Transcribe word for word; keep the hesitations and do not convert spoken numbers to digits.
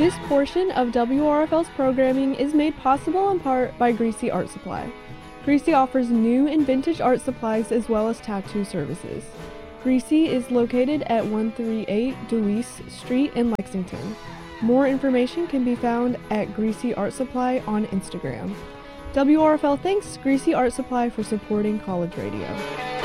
This portion of W R F L's programming is made possible in part by Greasy Art Supply. Greasy offers new and vintage art supplies as well as tattoo services. Greasy is located at one thirty-eight Deweese Street in Lexington. More information can be found at Greasy Art Supply on Instagram. W R F L thanks Greasy Art Supply for supporting college radio.